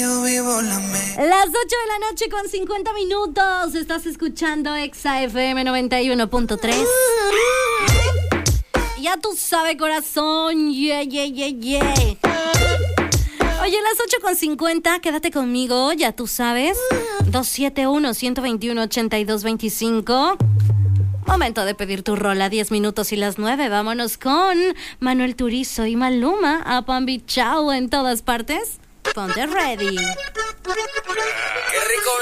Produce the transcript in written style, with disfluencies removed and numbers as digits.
Las 8 de la noche con 50 minutos. Estás escuchando Exa FM 91.3. Ya tú sabes, corazón. Yeah. Oye, las 8:50, quédate conmigo, ya tú sabes. 271-121-8225. Momento de pedir tu rola, 10 minutos y las 9. Vámonos con Manuel Turizo y Maluma. A Pambi Chao en todas partes. Ponte ready. Qué rico.